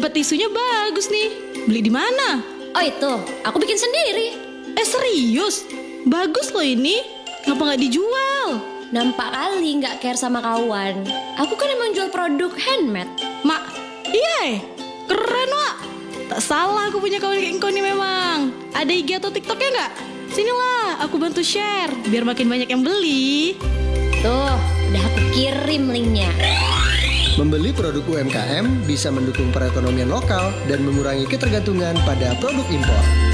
tempat tisunya bagus nih. Beli di mana? Oh itu, aku bikin sendiri. Serius? Bagus loh ini. Ngapa nggak dijual? Nampak kali nggak care sama kawan. Aku kan emang jual produk handmade. Mak, iya keren Wak. Tak salah aku punya kawan kayak engkau nih memang. Ada IG atau TikToknya nggak? Sinilah, aku bantu share biar makin banyak yang beli. Tuh, udah aku kirim linknya. Membeli produk UMKM bisa mendukung perekonomian lokal dan mengurangi ketergantungan pada produk impor.